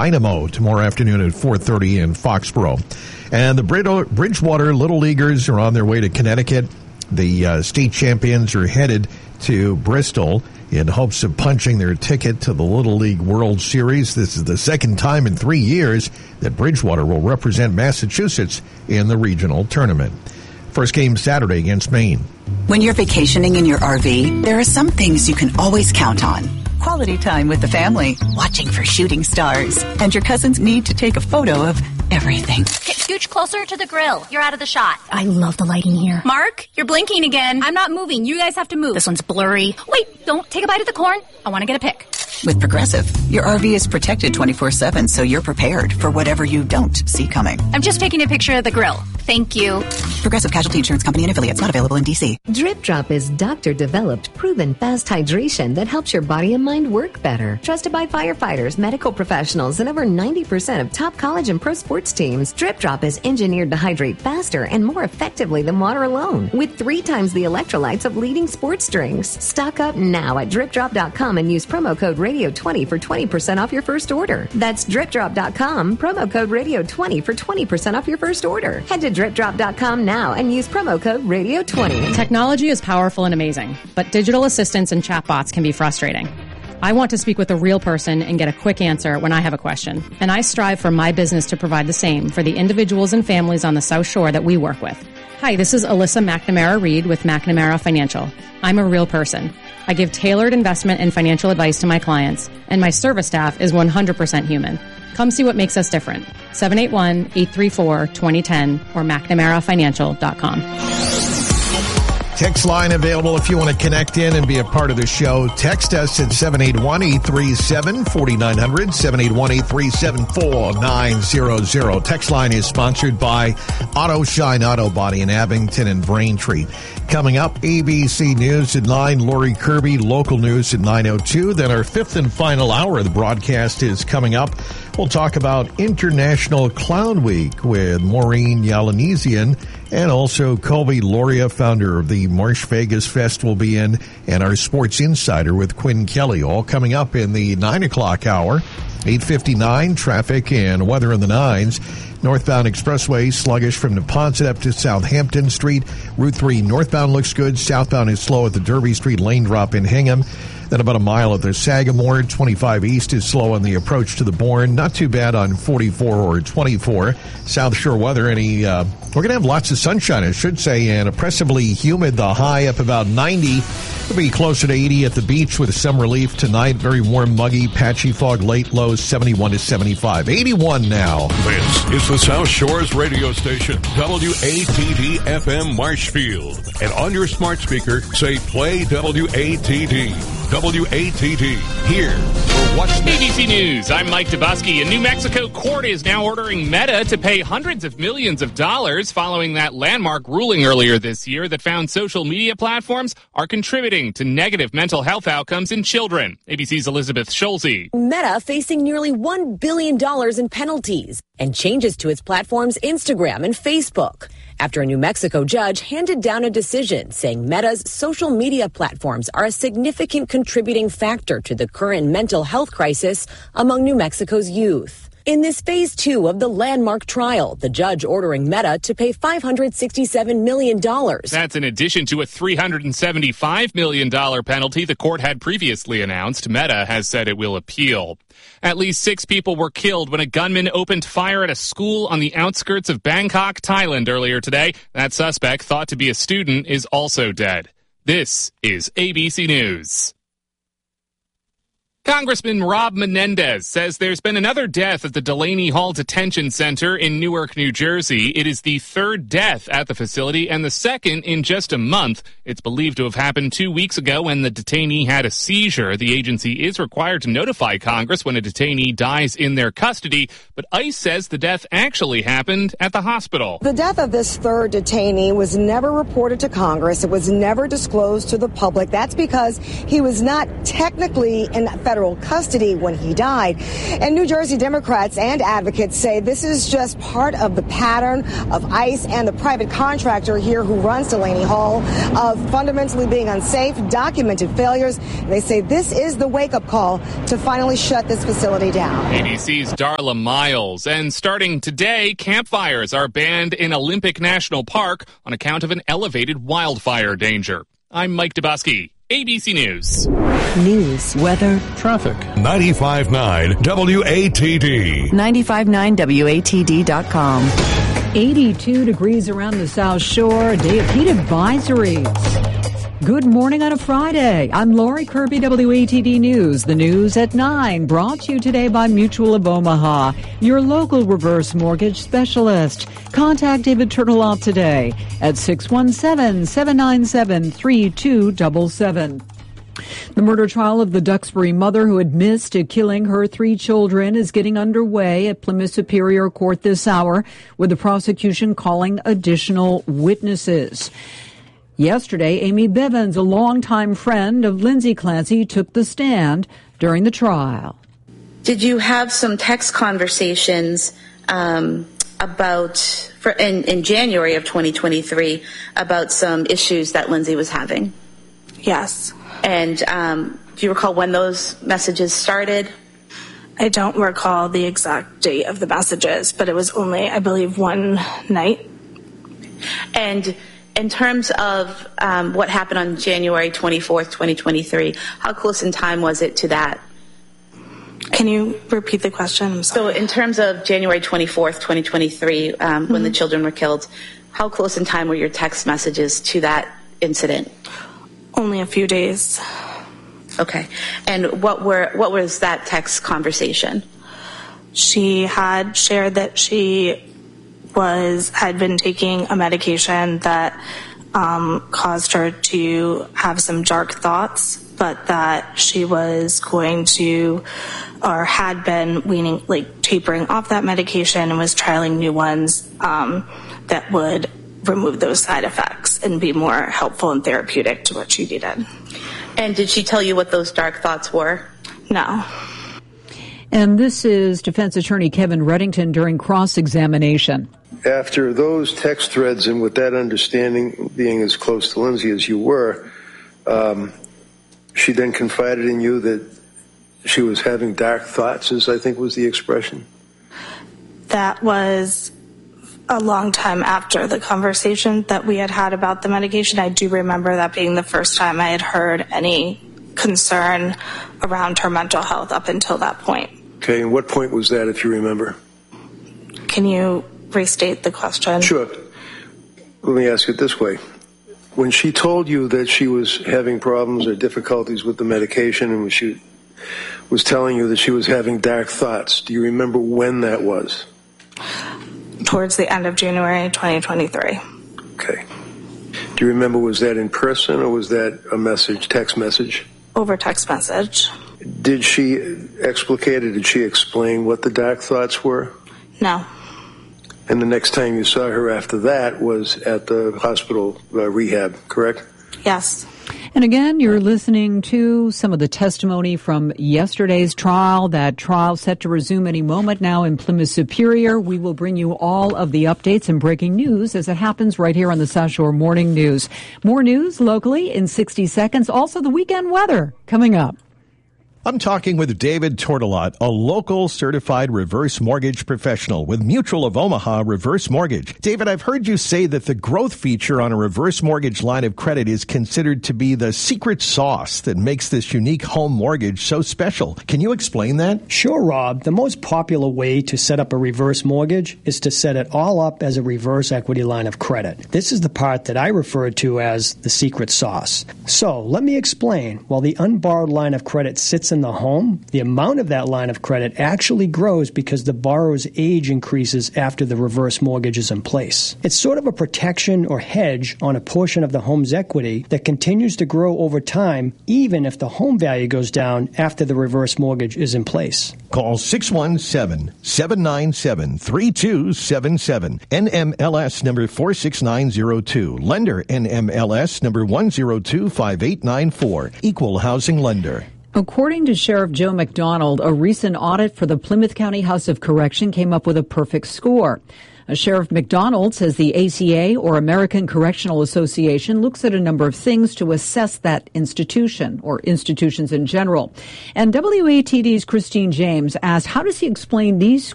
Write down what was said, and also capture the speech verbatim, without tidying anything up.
Dynamo tomorrow afternoon at four thirty in Foxborough. And the Bridgewater Little Leaguers are on their way to Connecticut. The uh, state champions are headed to Bristol in hopes of punching their ticket to the Little League World Series. This is the second time in three years that Bridgewater will represent Massachusetts in the regional tournament. First game Saturday against Maine. When you're vacationing in your R V, there are some things you can always count on. Quality time with the family, watching for shooting stars, and your cousin's need to take a photo of everything. Okay, scooch closer to the grill. You're out of the shot. I love the lighting here. Mark, you're blinking again. I'm not moving. You guys have to move. This one's blurry. Wait, don't take a bite of the corn. I want to get a pic. With Progressive, your R V is protected twenty-four seven, so you're prepared for whatever you don't see coming. I'm just taking a picture of the grill. Thank you. Progressive Casualty Insurance Company and affiliates, not available in D C. Drip Drop is doctor-developed, proven fast hydration that helps your body and mind work better. Trusted by firefighters, medical professionals, and over ninety percent of top college and pro sports teams, Drip Drop is engineered to hydrate faster and more effectively than water alone, with three times the electrolytes of leading sports drinks. Stock up now at drip drop dot com and use promo code radio twenty for twenty percent off your first order. That's drip drop dot com, promo code radio twenty for twenty percent off your first order. Head to drip drop dot com now and use promo code radio twenty. Technology is powerful and amazing, but digital assistants and chatbots can be frustrating. I want to speak with a real person and get a quick answer when I have a question, and I strive for my business to provide the same for the individuals and families on the South Shore that we work with. Hi, this is Alyssa McNamara-Reed with McNamara Financial. I'm a real person. I give tailored investment and financial advice to my clients, and my service staff is one hundred percent human. Come see what makes us different. seven eight one, eight three four, two zero one zero or McNamara Financial dot com. Text line available if you want to connect in and be a part of the show. Text us at seven eight one, eight three seven, four nine zero zero, seven eight one, eight three seven, four nine zero zero. Text line is sponsored by Auto Shine Auto Body in Abington and Braintree. Coming up, A B C News at nine, Lori Kirby, local news at nine oh two. Then our fifth and final hour of the broadcast is coming up. We'll talk about International Clown Week with Maureen Yalanesian, and also Colby Loria, founder of the Marsh Vegas Fest, will be in, and our Sports Insider with Quinn Kelly, all coming up in the nine o'clock hour. eight fifty-nine, traffic and weather in the nines. Northbound Expressway sluggish from Neponset up to Southampton Street. Route three northbound looks good. Southbound is slow at the Derby Street lane drop in Hingham. Then about a mile at the Sagamore. twenty-five east is slow on the approach to the Bourne. Not too bad on forty-four or twenty-four. South Shore weather. Any, uh, we're going to have lots of sunshine, I should say, and oppressively humid. The high up about ninety. It'll be closer to eighty at the beach with some relief tonight. Very warm, muggy, patchy fog, late lows seventy-one to seventy-five. eighty-one now. This is the South Shore's radio station, W A T D F M Marshfield. And on your smart speaker, say play W A T D. W A T D, here for What's Next. A B C News, I'm Mike Dubusky. A New Mexico court is now ordering Meta to pay hundreds of millions of dollars following that landmark ruling earlier this year that found social media platforms are contributing to negative mental health outcomes in children. A B C's Elizabeth Schulze. Meta facing nearly one billion dollars in penalties and changes to its platforms Instagram and Facebook, after a New Mexico judge handed down a decision saying Meta's social media platforms are a significant contributing factor to the current mental health crisis among New Mexico's youth. In this phase two of the landmark trial, the judge ordering Meta to pay five hundred sixty-seven million dollars. That's in addition to a three hundred seventy-five million dollars penalty the court had previously announced. Meta has said it will appeal. At least six people were killed when a gunman opened fire at a school on the outskirts of Bangkok, Thailand earlier today. That suspect, thought to be a student, is also dead. This is A B C News. Congressman Rob Menendez says there's been another death at the Delaney Hall Detention Center in Newark, New Jersey. It is the third death at the facility and the second in just a month. It's believed to have happened two weeks ago when the detainee had a seizure. The agency is required to notify Congress when a detainee dies in their custody, but ICE says the death actually happened at the hospital. The death of this third detainee was never reported to Congress. It was never disclosed to the public. That's because he was not technically in federal federal custody when he died. And New Jersey Democrats and advocates say this is just part of the pattern of ICE and the private contractor here who runs Delaney Hall of fundamentally being unsafe, documented failures. And they say this is the wake-up call to finally shut this facility down. A B C's Darla Miles. And starting today, campfires are banned in Olympic National Park on account of an elevated wildfire danger. I'm Mike Dubosky, A B C News. News, weather, Traffic. ninety-five point nine W A T D. ninety-five point nine W A T D dot com. eighty-two degrees around the South Shore, a day of heat advisories. Good morning on a Friday. I'm Lori Kirby, W A T D News. The news at nine, brought to you today by Mutual of Omaha, your local reverse mortgage specialist. Contact David Turtleoff today at six one seven, seven nine seven, three two seven seven. The murder trial of the Duxbury mother who admits to killing her three children is getting underway at Plymouth Superior Court this hour, with the prosecution calling additional witnesses. Yesterday, Amy Bivens, a longtime friend of Lindsay Clancy, took the stand during the trial. Did you have some text conversations um, about, for, in, in January of twenty twenty-three, about some issues that Lindsay was having? Yes. And um, do you recall when those messages started? I don't recall the exact date of the messages, but it was only, I believe, one night. And in terms of um, what happened on January twenty-fourth, twenty twenty-three, how close in time was it to that? Can you repeat the question? I'm sorry. So in terms of January twenty-fourth, twenty twenty-three, um, mm-hmm. when the children were killed, how close in time were your text messages to that incident? Only a few days. Okay. And what were what was that text conversation? She had shared that she was had been taking a medication that um, caused her to have some dark thoughts, but that she was going to, or had been weaning, like tapering off that medication, and was trialing new ones um, that would remove those side effects and be more helpful and therapeutic to what she needed. And did she tell you what those dark thoughts were? No. And this is defense attorney Kevin Reddington during cross-examination. After those text threads, and with that understanding, being as close to Lindsay as you were, um, she then confided in you that she was having dark thoughts, as I think was the expression. That was a long time after the conversation that we had had about the medication. I do remember that being the first time I had heard any concern around her mental health up until that point. Okay, and what point was that, if you remember? Can you restate the question? Sure. Let me ask it this way. When she told you that she was having problems or difficulties with the medication, and when she was telling you that she was having dark thoughts, do you remember when that was? Towards the end of January twenty twenty-three. Okay. Do you remember, was that in person or was that a message, text message? Over text message. Did she explicate or did she explain what the dark thoughts were? No. And the next time you saw her after that was at the hospital uh, rehab, correct? Yes. And again, you're listening to some of the testimony from yesterday's trial. That trial set to resume any moment now in Plymouth Superior. We will bring you all of the updates and breaking news as it happens right here on the South Shore Morning News. More news locally in sixty seconds. Also the weekend weather coming up. I'm talking with David Tortolot, a local certified reverse mortgage professional with Mutual of Omaha Reverse Mortgage. David, I've heard you say that the growth feature on a reverse mortgage line of credit is considered to be the secret sauce that makes this unique home mortgage so special. Can you explain that? Sure, Rob. The most popular way to set up a reverse mortgage is to set it all up as a reverse equity line of credit. This is the part that I refer to as the secret sauce. So let me explain. While the unborrowed line of credit sits in the home, the amount of that line of credit actually grows because the borrower's age increases after the reverse mortgage is in place. It's sort of a protection or hedge on a portion of the home's equity that continues to grow over time, even if the home value goes down after the reverse mortgage is in place. Call six one seven, seven nine seven, three two seven seven. N M L S number four six nine zero two. Lender N M L S number one zero two five eight nine four. Equal housing lender. According to Sheriff Joe McDonald, a recent audit for the Plymouth County House of Correction came up with a perfect score. Sheriff McDonald says the A C A, or American Correctional Association, looks at a number of things to assess that institution or institutions in general. And W A T D's Christine James asked, how does he explain these